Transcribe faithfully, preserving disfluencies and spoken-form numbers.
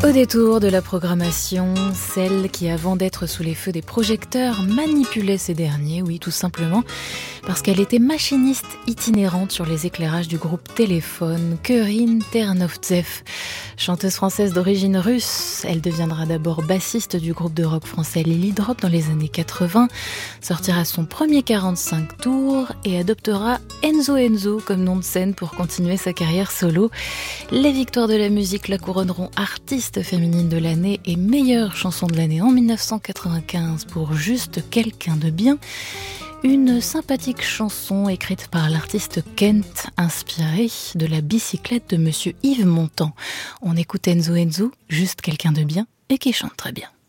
Au détour de la programmation, celle qui, avant d'être sous les feux des projecteurs, manipulait ces derniers, oui, tout simplement, parce qu'elle était machiniste itinérante sur les éclairages du groupe Téléphone, Corinne Ternovtsev. Chanteuse française d'origine russe, elle deviendra d'abord bassiste du groupe de rock français Lily Drop dans les années quatre-vingts, sortira son premier quarante-cinq tours et adoptera Enzo Enzo comme nom de scène pour continuer sa carrière solo. Les victoires de la musique la couronneront artiste féminine de l'année et meilleure chanson de l'année en dix-neuf cent quatre-vingt-quinze pour Juste quelqu'un de bien. Une sympathique chanson écrite par l'artiste Kent, inspirée de la bicyclette de Monsieur Yves Montand. On écoute Enzo Enzo, Juste quelqu'un de bien, et qui chante très bien.